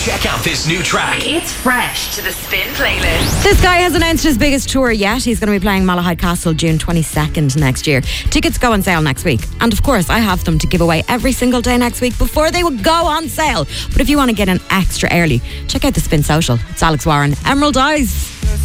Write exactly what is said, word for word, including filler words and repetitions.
Check out this new track. It's fresh to the Spin playlist. This guy has announced his biggest tour yet. He's going to be playing Malahide Castle June twenty-second next year. Tickets go on sale next week. And of course, I have them to give away every single day next week before they would go on sale. But if you want to get in extra early, check out the Spin Social. It's Alex Warren, Emerald Eyes.